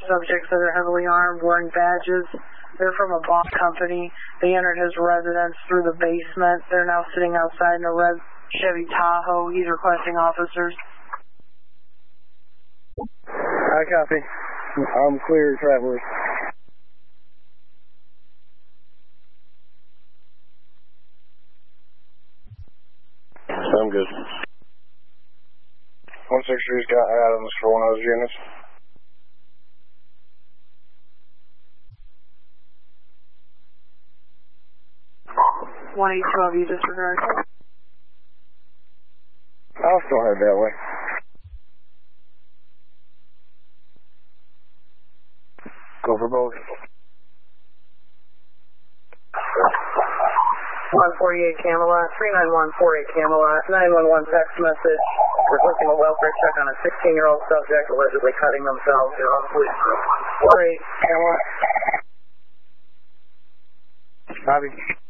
subjects that are heavily armed, wearing badges. They're from a bond company. They entered his residence through the basement. They're now sitting outside in a red Chevy Tahoe. He's requesting officers. I copy. I'm clear, travelers. I'm good. 163's got Adams for one of those units. One 812, you disregard. I'll still head that way. Go for both. 148 Camelot, 39148 Camelot, 911 text message requesting a welfare check on a 16-year-old subject allegedly cutting themselves. You're on police group. 48 Camelot. Copy.